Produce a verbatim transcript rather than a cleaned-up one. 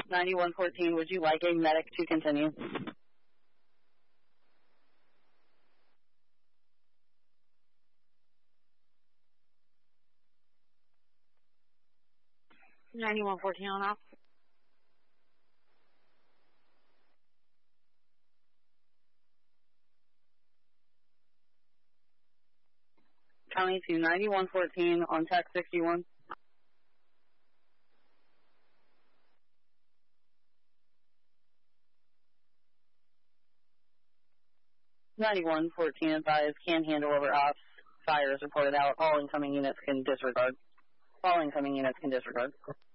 ninety-one fourteen, would you like a medic to continue? ninety-one fourteen on off. County to ninety-one fourteen on Tech sixty-one. ninety-one fourteen advised, can handle over ops. Fire is reported out. All incoming units can disregard. All incoming units can disregard.